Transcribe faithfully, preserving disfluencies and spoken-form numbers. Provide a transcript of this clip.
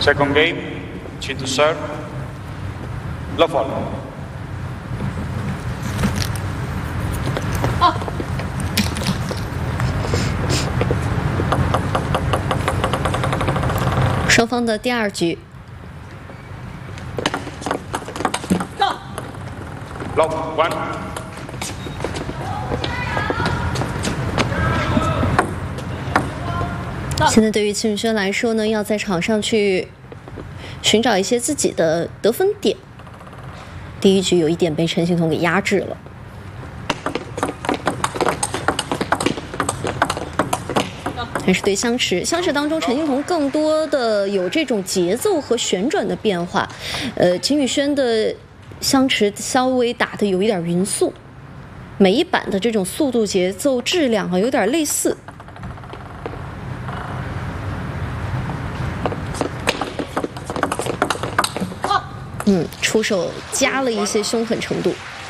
Second game, Qin to serve, love fall. 双方的第二局。 Love one. 现在对于秦宇轩来说呢，要在场上去寻找一些自己的得分点。第一局有一点被陈幸同给压制了。还是对相持，相持当中，陈幸同更多的有这种节奏和旋转的变化。呃，秦宇轩的相持稍微打的有一点匀速，每一板的这种速度、节奏、质量啊，有点类似。 嗯，出手加了一些凶狠程度。